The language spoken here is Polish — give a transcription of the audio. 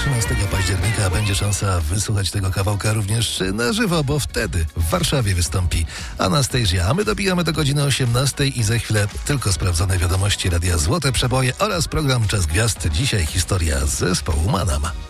13 października będzie szansa wysłuchać tego kawałka również na żywo, bo wtedy w Warszawie wystąpi Anastasia. A my dobijamy do godziny 18 i za chwilę tylko sprawdzone wiadomości Radia Złote Przeboje oraz program Czas Gwiazd. Dzisiaj historia z zespołu Manam.